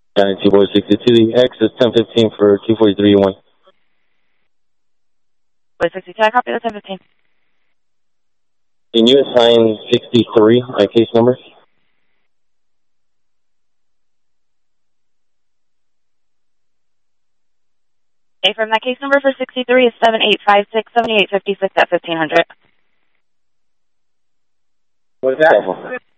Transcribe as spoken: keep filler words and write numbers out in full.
County two four sixty-two, the X is ten fifteen for two forty-three one. Boy sixty-two, I copy the ten fifteen. Can you assign sixty-three, my case number? A from that case number for sixty-three is seven eight five six, seven eight five six at fifteen hundred. What's that?